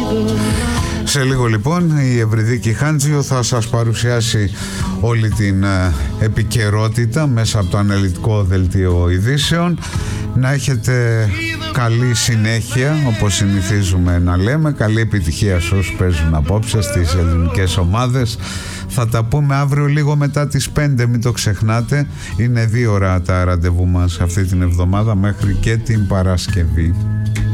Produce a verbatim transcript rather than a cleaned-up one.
Σε λίγο λοιπόν η Ευρυδίκη Χάντζιο θα σας παρουσιάσει όλη την ε, επικαιρότητα μέσα από το αναλυτικό δελτίο ειδήσεων. Να έχετε καλή συνέχεια, όπως συνηθίζουμε να λέμε. Καλή επιτυχία σε όσους παίζουν απόψε στις ελληνικές ομάδες. Θα τα πούμε αύριο λίγο μετά τις πέντε, μην το ξεχνάτε. Είναι δύο ώρα τα ραντεβού μας αυτή την εβδομάδα μέχρι και την Παρασκευή.